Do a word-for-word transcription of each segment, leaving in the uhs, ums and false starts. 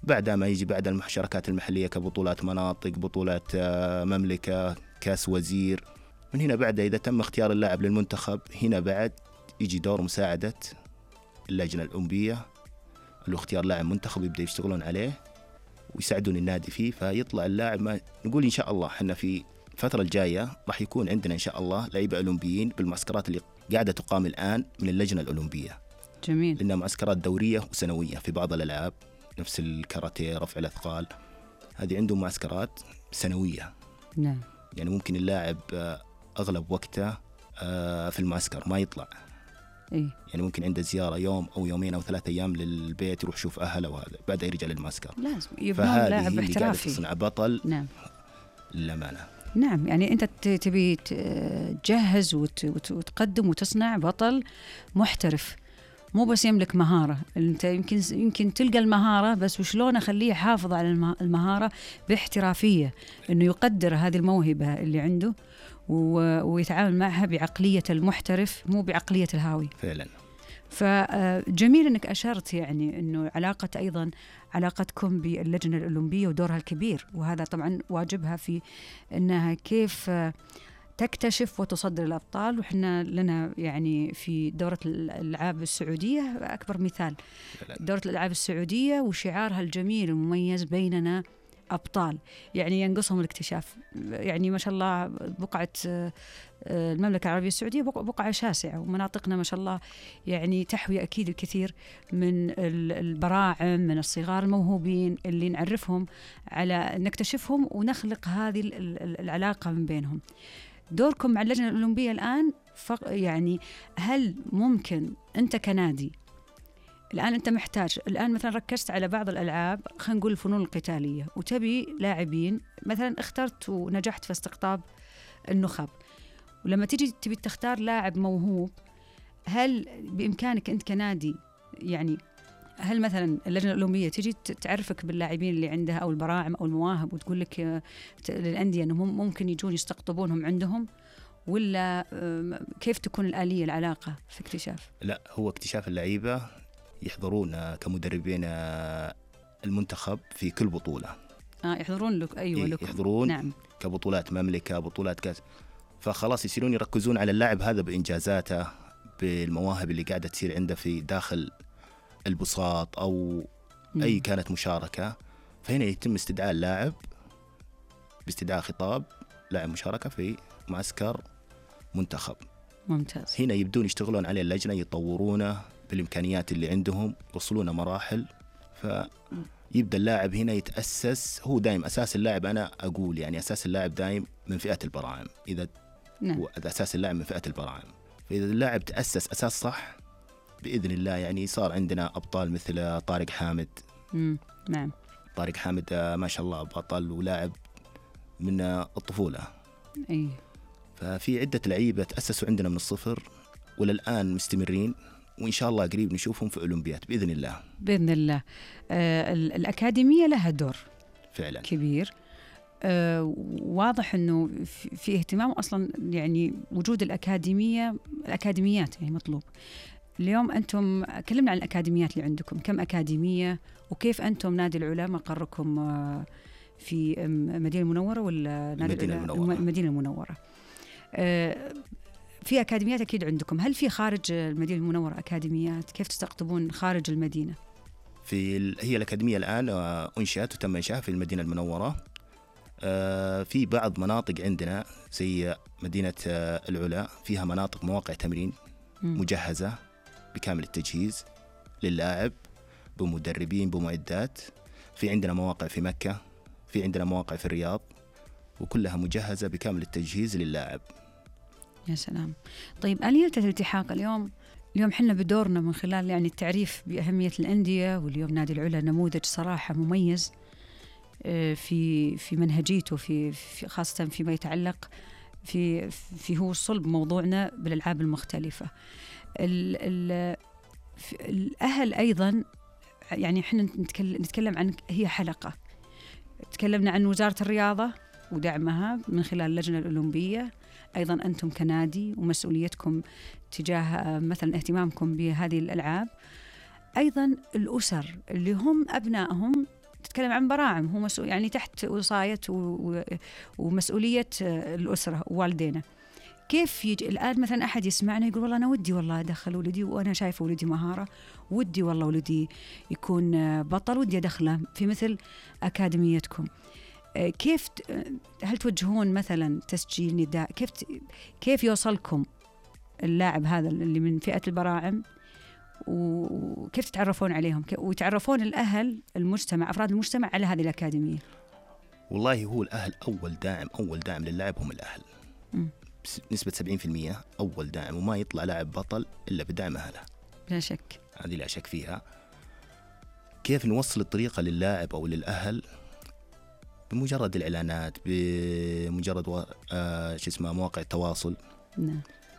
بعد ما يجي بعد المشاركات المحلية كبطولات مناطق، بطولات مملكة، كاس وزير. من هنا بعد إذا تم اختيار اللاعب للمنتخب، هنا بعد يجي دور مساعدة اللجنة الأولمبية اللي اختيار لاعب منتخب، يبدأ يشتغلون عليه ويساعدون النادي فيه، فيطلع اللاعب. ما نقول إن شاء الله إحنا في الفترة الجاية راح يكون عندنا إن شاء الله لاعبين أولمبيين بالمعسكرات اللي قاعدة تقام الآن من اللجنة الأولمبية. جميل. لأنها معسكرات دورية وسنوية في بعض الألعاب، نفس الكاراتيه، رفع الأثقال، هذه عندهم معسكرات سنوية. نعم. يعني ممكن اللاعب أغلب وقته في المعسكر ما يطلع. إيه؟ يعني ممكن عنده زيارة يوم أو يومين أو ثلاثة أيام للبيت، يروح يشوف أهله وهذا، بعدها يرجع للمعسكر. لازم يبنون لاعب احترافي. فهذه تصنع بطل. نعم. للأمانة. نعم، يعني أنت تبي تجهز وتقدم وتصنع بطل محترف، مو بس يملك مهارة. أنت يمكن يمكن تلقى المهارة، بس وشلون أخليه يحافظ على المهارة باحترافية، إنه يقدر هذه الموهبة اللي عنده ويتعامل معها بعقلية المحترف مو بعقلية الهاوي. فعلا. فجميل أنك أشرت يعني أنه علاقة أيضا علاقتكم باللجنة الأولمبية ودورها الكبير، وهذا طبعا واجبها في أنها كيف تكتشف وتصدر الأبطال. وإحنا لنا يعني في دورة الألعاب السعودية أكبر مثال، دورة الألعاب السعودية وشعارها الجميل المميز بيننا أبطال، يعني ينقصهم الاكتشاف. يعني ما شاء الله بقعة المملكة العربية السعودية بقعة شاسعة، ومناطقنا ما شاء الله يعني تحوي أكيد الكثير من البراعم، من الصغار الموهوبين اللي نعرفهم على نكتشفهم ونخلق هذه العلاقة من بينهم. دوركم مع اللجنة الأولمبية الآن يعني هل ممكن أنت كنادي الآن أنت محتاج الآن مثلا ركزت على بعض الألعاب، خلينا نقول الفنون القتالية، وتبي لاعبين مثلا اخترت ونجحت في استقطاب النخب، ولما تيجي تبي تختار لاعب موهوب، هل بإمكانك أنت كنادي يعني هل مثلا اللجنة الأولمبية تيجي تعرفك باللاعبين اللي عندها أو البراعم أو المواهب وتقول لك للأندية أنهم ممكن يجون يستقطبونهم عندهم، ولا كيف تكون الآلية العلاقة في اكتشاف؟ لا، هو اكتشاف اللعيبة يحضرون كمدربين المنتخب في كل بطولة. آه يحضرون لك. أيوة لك. يحضرون. نعم. كبطولات مملكة، بطولات كاس، فخلاص يصيرون يركزون على اللاعب هذا بإنجازاته، بالمواهب اللي قاعدة تصير عنده في داخل البساط أو م. أي كانت مشاركة. فهنا يتم استدعاء اللاعب باستدعاء خطاب لاعب مشاركة في معسكر منتخب. ممتاز. هنا يبدون يشتغلون عليه اللجنة، يطورونه بالإمكانيات اللي عندهم، يوصلونه مراحل، فيبدأ اللاعب هنا يتأسس. هو دائم أساس اللاعب، أنا أقول يعني أساس اللاعب دائم من فئة البراعم. إذا نعم. هو أساس اللاعب من فئة البراعم، فإذا اللاعب تأسس أساس صح بإذن الله يعني صار عندنا أبطال مثل طارق حامد. مم. نعم. طارق حامد ما شاء الله بطل ولاعب من الطفولة. أي. ففي عدة لعيبة تأسسوا عندنا من الصفر وللآن مستمرين، وإن شاء الله قريب نشوفهم في أولمبيات بإذن الله. بإذن الله. آه الأكاديمية لها دور فعلا كبير. آه واضح أنه في, في اهتمام أصلا، يعني وجود الأكاديمية الأكاديميات يعني مطلوب. اليوم أنتم كلمنا عن الأكاديميات اللي عندكم، كم أكاديمية، وكيف أنتم نادي العلا مقركم آه في مدينة المنورة ولا نادي المدينة المنورة؟ المدينة المنورة. آه في أكاديميات أكيد عندكم، هل في خارج المدينة المنورة أكاديميات؟ كيف تستقطبون خارج المدينة؟ في ال... هي الأكاديمية الآن أنشأت وتم إنشائها في المدينة المنورة. في بعض مناطق عندنا زي مدينة العلا فيها مناطق مواقع تمرين م. مجهزة بكامل التجهيز للاعب، بمدربين بمعدات. في عندنا مواقع في مكة، في عندنا مواقع في الرياض، وكلها مجهزة بكامل التجهيز للاعب. يا سلام. طيب آلية الالتحاق اليوم اليوم حنا بدورنا من خلال يعني التعريف بأهمية الأندية، واليوم نادي العلا نموذج صراحة مميز في في منهجيته في, في خاصة فيما يتعلق في في هو صلب موضوعنا بالألعاب المختلفة. ال ال الأهل أيضا يعني احنا نتكلم نتكلم عن هي حلقة. تكلمنا عن وزارة الرياضة ودعمها من خلال اللجنة الأولمبية، أيضا أنتم كنادي ومسؤوليتكم تجاه مثلا اهتمامكم بهذه الألعاب، أيضا الأسر اللي هم أبنائهم تتكلم عن براعم، هو مسؤول يعني تحت وصاية ومسؤولية الأسرة ووالدينا. كيف يجي الآن مثلا أحد يسمعنا يقول والله أنا ودي والله أدخل ولدي، وأنا شايف ولدي مهارة، ودي والله ولدي يكون بطل، ودي أدخله في مثل أكاديميتكم. كيف هل توجهون مثلا تسجيل نداء؟ كيف كيف يوصلكم اللاعب هذا اللي من فئة البراعم، وكيف تتعرفون عليهم ويتعرفون الأهل المجتمع أفراد المجتمع على هذه الأكاديمية؟ والله هو الأهل أول داعم، أول داعم للاعب هم الأهل. م. نسبة سبعين في المية أول داعم، وما يطلع لاعب بطل إلا بدعم أهله. لا شك، هذه لا شك فيها. كيف نوصل الطريقة للاعب أو للأهل؟ بمجرد الإعلانات، بمجرد و... آه شو اسمه مواقع التواصل. نعم.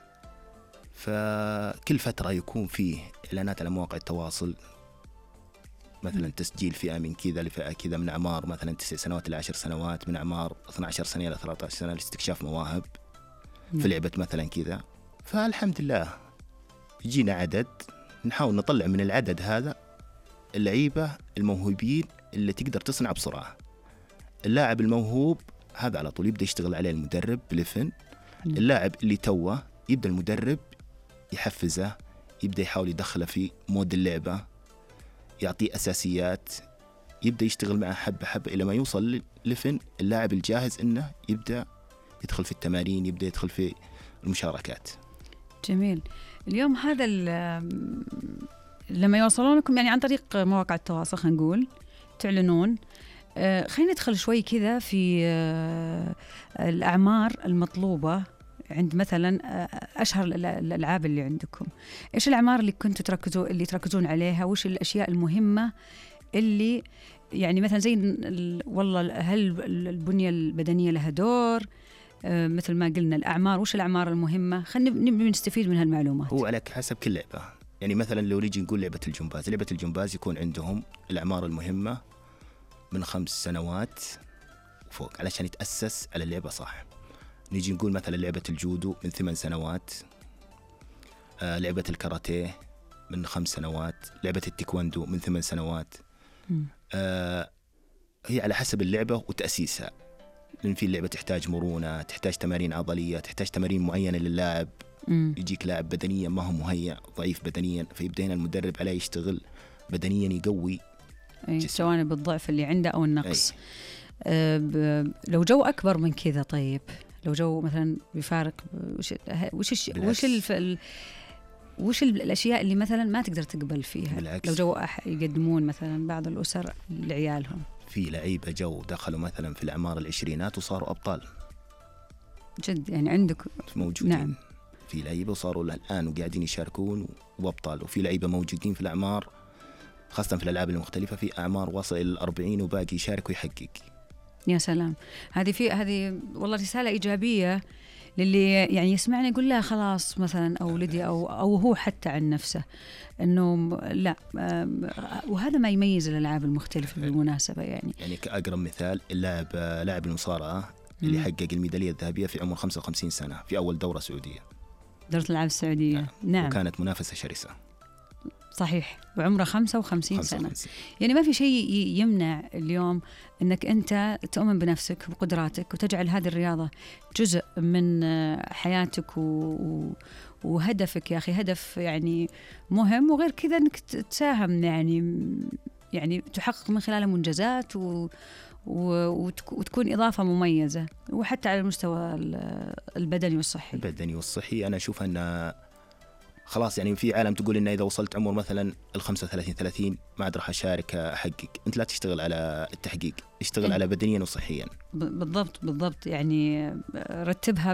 فكل فترة يكون فيه إعلانات على مواقع التواصل، مثلا تسجيل فئة من كذا لفئة كذا، من أعمار مثلا تسع سنوات إلى عشر سنوات، من أعمار اثنتي عشرة سنة إلى ثلاثة عشر سنة لاستكشاف مواهب في لعبة مثلا كذا. فالحمد لله يجينا عدد، نحاول نطلع من العدد هذا اللعيبة الموهوبين اللي تقدر تصنع بسرعة. اللاعب الموهوب هذا على طول يبدأ يشتغل عليه المدرب بلفن. اللاعب اللي توه يبدأ المدرب يحفزه، يبدأ يحاول يدخله في مود اللعبة، يعطيه أساسيات، يبدأ يشتغل معه حبة حبة إلى ما يوصل لفن اللاعب الجاهز إنه يبدأ يدخل في التمارين، يبدأ يدخل في المشاركات. جميل. اليوم هذا لما يوصلونكم يعني عن طريق مواقع التواصل خلينا نقول تعلنون، آه خلينا ندخل شوي كذا في آه الأعمار المطلوبة عند مثلا أشهر الألعاب اللي عندكم. إيش الأعمار اللي كنتوا تركزوا اللي تركزون عليها؟ وش الأشياء المهمة اللي يعني مثلا زي والله هل البنية البدنية لها دور؟ آه مثل ما قلنا الأعمار، وش الأعمار المهمة؟ خلينا نستفيد من هالمعلومات. هو على حسب كل لعبة. يعني مثلا لو نيجي نقول لعبة الجمباز، لعبة الجمباز يكون عندهم الأعمار المهمة من خمس سنوات وفوق علشان يتأسس على اللعبة صح. نيجي نقول مثلا لعبة الجودو من ثمان سنوات، آه لعبة الكاراتيه من خمس سنوات، لعبة التايكوندو من ثمان سنوات. آه هي على حسب اللعبة وتأسيسها، لأن في اللعبة تحتاج مرونة، تحتاج تمارين عضلية، تحتاج تمارين معينة للاعب. مم. يجيك لاعب بدنيا ما هو مهيأ، ضعيف بدنيا، فيبدأ هنا المدرب عليه يشتغل بدنيا يقوي جوانب الضعف اللي عنده أو النقص. أه لو جو أكبر من كذا، طيب لو جو مثلا بيفارق، وش وش وش الف... وش الأشياء اللي مثلا ما تقدر تقبل فيها؟ بالعكس. لو جو يقدمون مثلا بعض الأسر لعيالهم، في لعيبة جو دخلوا مثلا في الأعمار العشرينات وصاروا أبطال جد، يعني عندك موجودين. نعم. في لعيبة وصاروا الآن وقاعدين يشاركون وأبطال، وفي لعيبة موجودين في الأعمار خاصة في الألعاب المختلفة في أعمار واصل إلى الأربعين وباقي يشارك ويحقق. يا سلام، هذه في هذه والله رسالة إيجابية للي يعني يسمعني يقول لا خلاص مثلا أو ولدي أو أو هو حتى عن نفسه إنه لا. وهذا ما يميز الألعاب المختلفة بالمناسبة. يعني يعني كأقرب مثال اللاعب لاعب المصارعة اللي حقق الميدالية الذهبية في عمر خمسة وخمسين سنة في أول دورة سعودية، دورة الألعاب السعودية. نعم. نعم. وكانت منافسة شرسة. صحيح، وعمره خمسة وخمسين سنة. يعني ما في شيء يمنع اليوم أنك أنت تؤمن بنفسك وقدراتك وتجعل هذه الرياضة جزء من حياتك و... وهدفك يا أخي، هدف يعني مهم. وغير كذا أنك تساهم يعني يعني تحقق من خلاله منجزات و... و... وتكون إضافة مميزة، وحتى على المستوى البدني والصحي. البدني والصحي أنا أشوف أن خلاص يعني في عالم تقول إن إذا وصلت عمر مثلا الخمسة وثلاثين ثلاثين ما عاد راح أشارك أحقق. أنت لا تشتغل على التحقيق، اشتغل على بدنيا وصحيا. بالضبط بالضبط. يعني رتبها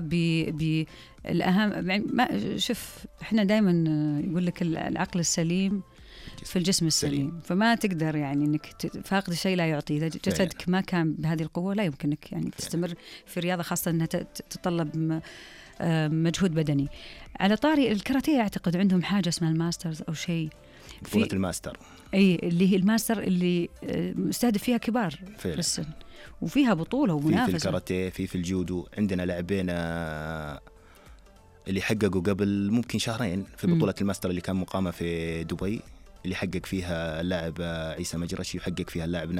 بالأهم. يعني ما شوف إحنا دائما يقول لك العقل السليم في الجسم السليم. سليم. فما تقدر يعني إنك فاقد الشيء لا يعطي. إذا جسدك ما كان بهذه القوة لا يمكنك يعني تستمر في رياضة، خاصة أنها تتطلب مجهود بدني. على طاري الكاراتيه أعتقد عندهم حاجة اسمها الماسترز أو شيء، بطولة الماستر. أي اللي هي الماستر اللي مستهدف فيها كبار في السن، وفيها بطولة ومنافسة. في, في الكاراتيه في في الجودو عندنا لاعبين اللي حققوا قبل ممكن شهرين في بطولة م. الماستر اللي كان مقامة في دبي، اللي حقق فيها اللاعب عيسى مجرشي وحقق فيها اللاعب